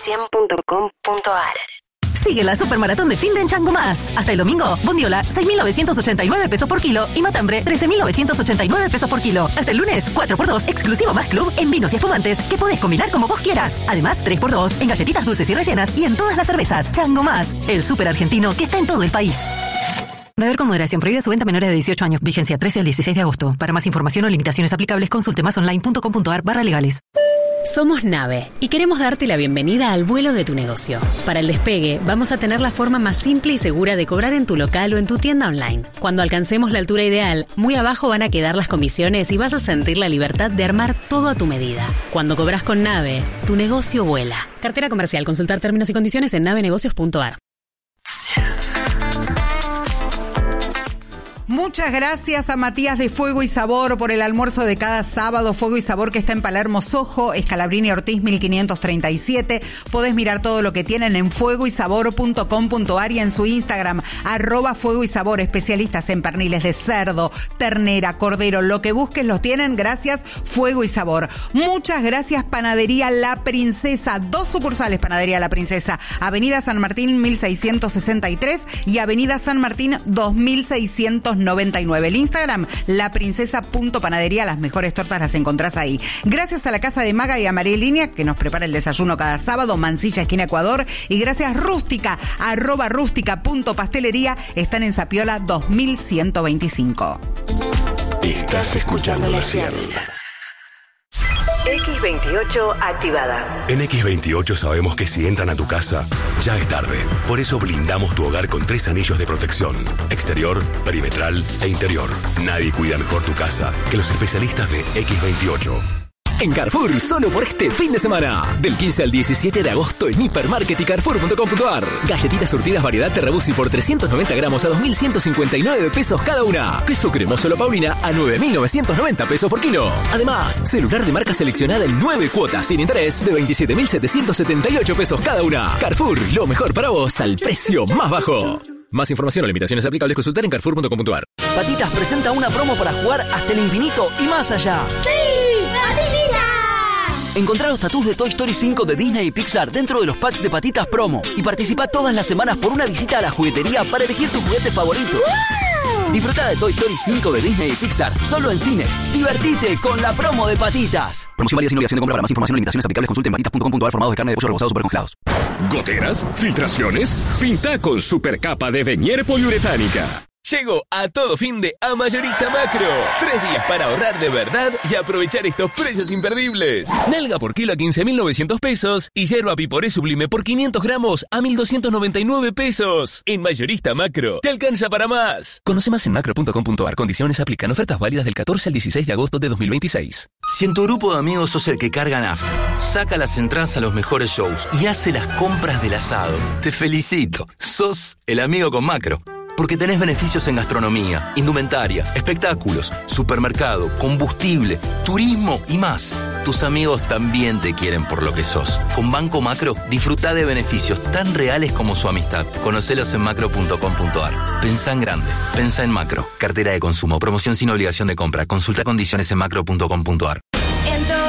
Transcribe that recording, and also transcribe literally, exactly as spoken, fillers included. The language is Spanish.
cien punto com punto a r. Sigue la supermaratón de fin de en Chango Más. Hasta el domingo, bondiola, seis mil novecientos ochenta y nueve pesos por kilo y matambre, trece mil novecientos ochenta y nueve pesos por kilo. Hasta el lunes, cuatro por dos, exclusivo Más Club en vinos y espumantes que podés combinar como vos quieras. Además, tres por dos en galletitas dulces y rellenas y en todas las cervezas. Chango Más, el súper argentino que está en todo el país. Beber con moderación. Prohibida su venta a menores de dieciocho años. Vigencia trece al dieciséis de agosto. Para más información o limitaciones aplicables, consulte masonline punto com punto a r barra legales. Somos Nave y queremos darte la bienvenida al vuelo de tu negocio. Para el despegue, vamos a tener la forma más simple y segura de cobrar en tu local o en tu tienda online. Cuando alcancemos la altura ideal, muy abajo van a quedar las comisiones y vas a sentir la libertad de armar todo a tu medida. Cuando cobras con Nave, tu negocio vuela. Cartera comercial. Consultar términos y condiciones en nave negocios punto a r. Muchas gracias a Matías de Fuego y Sabor por el almuerzo de cada sábado. Fuego y Sabor que está en Palermo, Soho, Scalabrini Ortiz mil quinientos treinta y siete. Podés mirar todo lo que tienen en fuego y sabor punto com punto a r y en su Instagram, arroba Fuego y Sabor. Especialistas en perniles de cerdo, ternera, cordero, lo que busques los tienen. Gracias, Fuego y Sabor. Muchas gracias, Panadería La Princesa. Dos sucursales, Panadería La Princesa. Avenida San Martín mil seiscientos sesenta y tres y Avenida San Martín dos mil seiscientos noventa y nueve. El Instagram, laprincesa.panadería. Las mejores tortas las encontrás ahí. Gracias a la Casa de Maga y a María Línea, que nos prepara el desayuno cada sábado. Mansilla, esquina Ecuador. Y gracias Rústica, arroba rústica.pastelería. Están en Zapiola dos mil ciento veinticinco. Estás escuchando la cien. X veintiocho activada. En X veintiocho sabemos que si entran a tu casa, ya es tarde. Por eso blindamos tu hogar con tres anillos de protección: exterior, perimetral e interior. Nadie cuida mejor tu casa que los especialistas de X veintiocho. En Carrefour, solo por este fin de semana. Del quince al diecisiete de agosto en Hipermarket y Carrefour punto com punto a r. Galletitas surtidas variedad Terrabusi por trescientos noventa gramos a dos mil ciento cincuenta y nueve pesos cada una. Queso cremoso La Paulina a nueve mil novecientos noventa pesos por kilo. Además, celular de marca seleccionada en nueve cuotas sin interés de veintisiete mil setecientos setenta y ocho pesos cada una. Carrefour, lo mejor para vos al precio más bajo. Más información o limitaciones aplicables, consultar en Carrefour punto com punto a r. Patitas presenta una promo para jugar hasta el infinito y más allá. ¡Sí! ¡Patititas! Encontrá los tatús de Toy Story cinco de Disney y Pixar dentro de los packs de Patitas Promo y participa todas las semanas por una visita a la juguetería para elegir tu juguete favorito. ¡Wow! Disfruta de Toy Story cinco de Disney y Pixar solo en cines. Divertite con la promo de Patitas. Promoción válida sin obligación de compra. Para más información o limitaciones aplicables, consulte en patitas punto com punto a r. Formados de carne de pollo rebozados super congelados. ¿Goteras? ¿Filtraciones? Pinta con supercapa de Venier poliuretánica. Llegó a todo fin de a Mayorista Macro. Tres días para ahorrar de verdad y aprovechar estos precios imperdibles. Nalga por kilo a quince mil novecientos pesos y yerba piporé sublime por quinientos gramos a mil doscientos noventa y nueve pesos. En Mayorista Macro, te alcanza para más. Conoce más en macro punto com punto a r. Condiciones aplican. Ofertas válidas del catorce al dieciséis de agosto de dos mil veintiséis. Si en tu grupo de amigos sos el que carga nafta, saca las entradas a los mejores shows y hace las compras del asado, te felicito. Sos el amigo con Macro. Porque tenés beneficios en gastronomía, indumentaria, espectáculos, supermercado, combustible, turismo y más. Tus amigos también te quieren por lo que sos. Con Banco Macro, disfrutá de beneficios tan reales como su amistad. Conocelos en macro punto com punto a r. Pensá en grande. Pensá en Macro. Cartera de consumo. Promoción sin obligación de compra. Consulta condiciones en macro punto com punto a r.